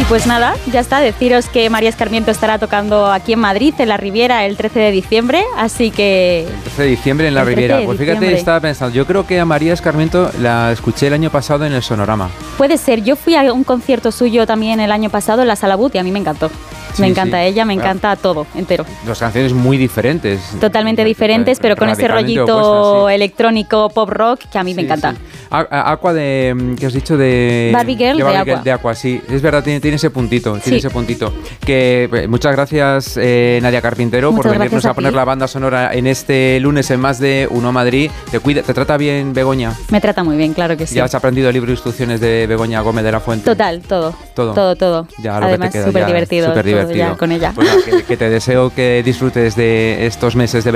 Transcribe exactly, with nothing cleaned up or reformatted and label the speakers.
Speaker 1: pues nada, ya está, deciros que María Escarmiento estará tocando aquí en Madrid, en la Riviera, el trece de diciembre, así que...
Speaker 2: El trece de diciembre en la Riviera. Pues fíjate, estaba pensando, yo creo que a María Escarmiento la escuché el año pasado en el Sonorama.
Speaker 1: Puede ser, yo fui a un concierto suyo también el año pasado en la Sala But y a mí me encantó.
Speaker 2: Sí,
Speaker 1: me encanta
Speaker 2: sí.
Speaker 1: ella, me encanta bueno, todo, entero.
Speaker 2: Dos canciones muy diferentes.
Speaker 1: Totalmente diferentes, pero con ese rollito opuestas, sí. electrónico, pop rock, que a mí sí, me encanta.
Speaker 2: Sí. Aqua de, ¿qué has dicho? De
Speaker 1: Barbie Girl
Speaker 2: de,
Speaker 1: Barbie
Speaker 2: de,
Speaker 1: Aqua.
Speaker 2: Girl, de Aqua, sí. Es verdad, tiene, tiene ese puntito,
Speaker 1: sí.
Speaker 2: tiene ese puntito. Que muchas gracias, eh, Nadia Carpintero,
Speaker 1: muchas
Speaker 2: por venirnos a,
Speaker 1: a
Speaker 2: poner la banda sonora en este lunes en Más de Uno Madrid. ¿Te cuida, te trata bien Begoña?
Speaker 1: Me trata muy bien, claro que sí.
Speaker 2: ¿Ya has aprendido el libro de instrucciones de Begoña Gómez de la Fuente?
Speaker 1: Total, todo.
Speaker 2: Todo,
Speaker 1: todo. todo.
Speaker 2: Ya, lo
Speaker 1: Además,
Speaker 2: súper
Speaker 1: divertido,
Speaker 2: divertido
Speaker 1: ya con ella.
Speaker 2: Pues, que, que te deseo que disfrutes de estos meses de